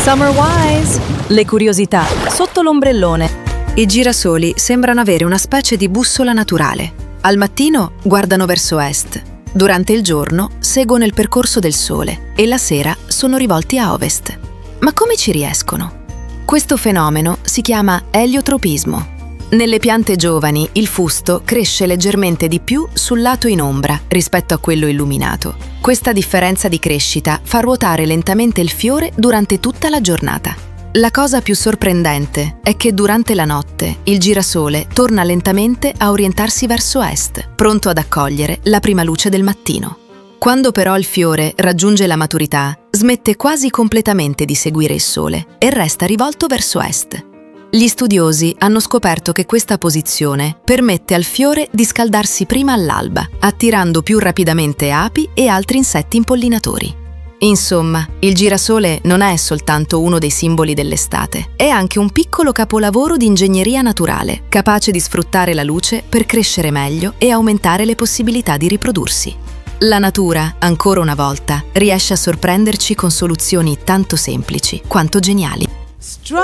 Summer Wise! Le curiosità sotto l'ombrellone. I girasoli sembrano avere una specie di bussola naturale. Al mattino guardano verso est, durante il giorno seguono il percorso del sole e la sera sono rivolti a ovest. Ma come ci riescono? Questo fenomeno si chiama eliotropismo. Nelle piante giovani il fusto cresce leggermente di più sul lato in ombra rispetto a quello illuminato. Questa differenza di crescita fa ruotare lentamente il fiore durante tutta la giornata. La cosa più sorprendente è che durante la notte il girasole torna lentamente a orientarsi verso est, pronto ad accogliere la prima luce del mattino. Quando però il fiore raggiunge la maturità, smette quasi completamente di seguire il sole e resta rivolto verso est. Gli studiosi hanno scoperto che questa posizione permette al fiore di scaldarsi prima all'alba, attirando più rapidamente api e altri insetti impollinatori. Insomma, il girasole non è soltanto uno dei simboli dell'estate, è anche un piccolo capolavoro di ingegneria naturale, capace di sfruttare la luce per crescere meglio e aumentare le possibilità di riprodursi. La natura, ancora una volta, riesce a sorprenderci con soluzioni tanto semplici quanto geniali.